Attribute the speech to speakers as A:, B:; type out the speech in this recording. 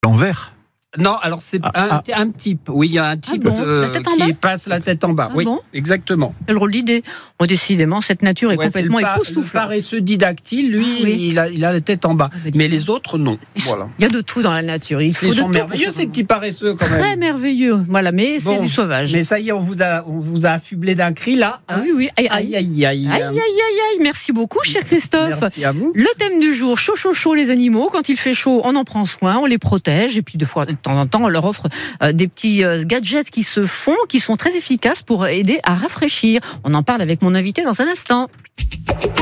A: L'envers.
B: Non, alors c'est un type. Oui, il y a un type qui passe la tête en bas. Oui, exactement.
C: Quelle drôle d'idée. Bon, décidément, cette nature est complètement époustouflante.
B: Le paresseux didactyle, lui, il a la tête en bas. Mais les autres, non. Voilà.
C: Il y a de tout dans la nature. Ils
B: sont merveilleux, ces petits paresseux, quand même.
C: Très merveilleux. Voilà, mais c'est du sauvage.
B: Mais ça y est, on vous a affublé d'un cri, là.
C: Hein. Oui. Aïe. Merci beaucoup, cher Christophe.
B: Merci à vous.
C: Le thème du jour, chaud, les animaux. Quand il fait chaud, on en prend soin, on les protège. Et puis, de temps en temps, on leur offre des petits gadgets qui sont très efficaces pour aider à rafraîchir. On en parle avec mon invité dans un instant.